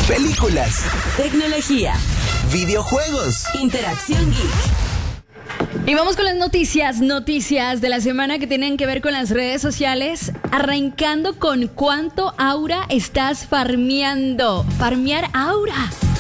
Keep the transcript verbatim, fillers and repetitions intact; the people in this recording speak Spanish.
películas, tecnología, videojuegos, interacción geek. Y vamos con las noticias, noticias de la semana que tienen que ver con las redes sociales, arrancando con cuánto aura estás farmeando. Farmear aura.